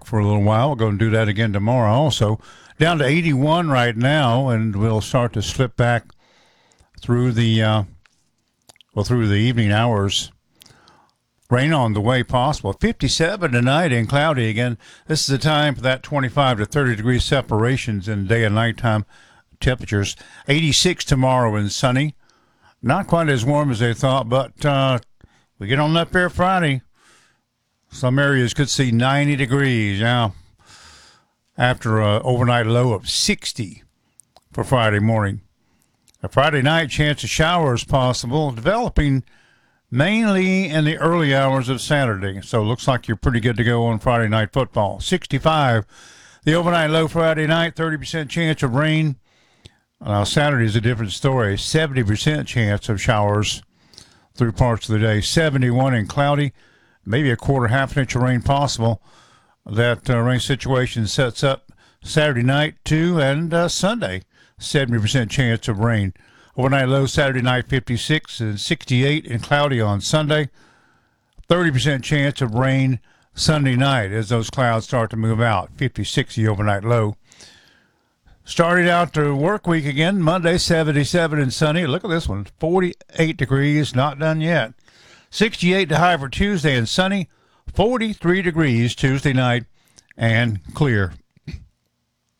for a little while. We're going to do that again tomorrow also. Down to 81 right now, and we'll start to slip back through the through the evening hours. Rain on the way possible. 57 tonight and cloudy again. This is the time for that 25 to 30 degree separations in day and nighttime temperatures. 86 tomorrow and sunny. Not quite as warm as they thought, but we get on up there Friday. Some areas could see 90 degrees now after an overnight low of 60 for Friday morning. A Friday night chance of showers possible, developing mainly in the early hours of Saturday. So it looks like you're pretty good to go on Friday night football. 65, the overnight low Friday night, 30% chance of rain. Saturday's a different story. 70% chance of showers through parts of the day. 71 and cloudy, maybe a quarter, half an inch of rain possible. That rain situation sets up Saturday night too, and Sunday, 70% chance of rain. Overnight low Saturday night, 56 and 68 and cloudy on Sunday. 30% chance of rain Sunday night as those clouds start to move out. 56 the overnight low. Started out the work week again, Monday, 77 and sunny. Look at this one, 48 degrees, not done yet. 68 to high for Tuesday and sunny. 43 degrees Tuesday night and clear.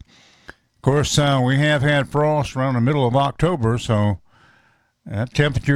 Of course, we have had frost around the middle of October, so that temperature